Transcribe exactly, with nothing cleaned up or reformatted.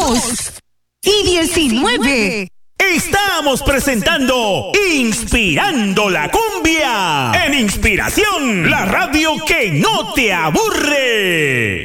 dos y diecinueve. Estamos presentando Inspirando la Cumbia en Inspiración, la radio que no te aburre.